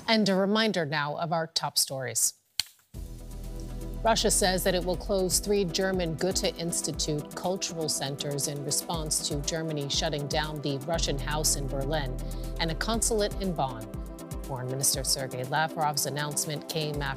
And a reminder now of our top stories. Russia says that it will close 3 German Goethe Institute cultural centers in response to Germany shutting down the Russian House in Berlin and a consulate in Bonn. Foreign Minister Sergei Lavrov's announcement came after